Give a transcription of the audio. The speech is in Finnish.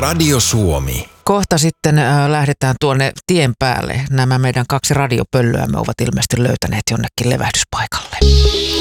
Radio Suomi. Kohta sitten lähdetään tuonne tien päälle. Nämä meidän 2 radiopöllöämme ovat ilmeisesti löytäneet jonnekin levähdyspaikalle.